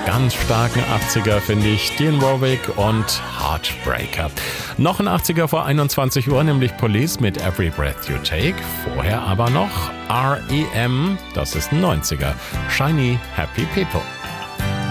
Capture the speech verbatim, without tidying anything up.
ganz starken achtziger finde ich Dionne Warwick und Heartbreaker. Noch ein achtziger vor einundzwanzig Uhr, nämlich Police mit Every Breath You Take. Vorher aber noch R E M, das ist ein neunziger, Shiny Happy People.